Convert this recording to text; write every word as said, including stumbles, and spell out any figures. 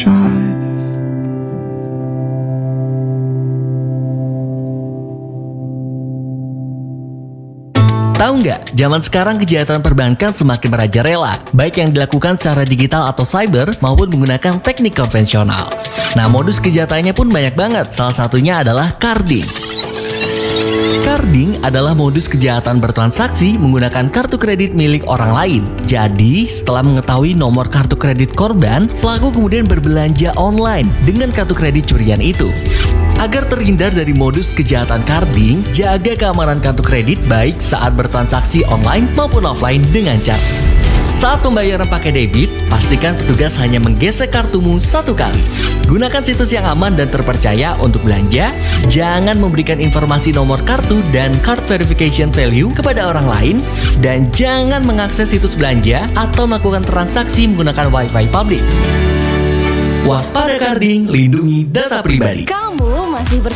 drive. Tahu nggak, zaman sekarang kejahatan perbankan semakin merajalela, baik yang dilakukan secara digital atau cyber maupun menggunakan teknik konvensional. Nah, modus kejahatannya pun banyak banget, salah satunya adalah carding. Carding adalah modus kejahatan bertransaksi menggunakan kartu kredit milik orang lain. Jadi, setelah mengetahui nomor kartu kredit korban, pelaku kemudian berbelanja online dengan kartu kredit curian itu. Agar terhindar dari modus kejahatan carding, jaga keamanan kartu kredit baik saat bertransaksi online maupun offline dengan cerdas. Saat pembayaran pakai debit, pastikan petugas hanya menggesek kartumu satu kali. Gunakan situs yang aman dan terpercaya untuk belanja. Jangan memberikan informasi nomor kartu dan card verification value kepada orang lain. Dan jangan mengakses situs belanja atau melakukan transaksi menggunakan wifi publik. Waspada carding, lindungi data pribadi. Kamu masih bersama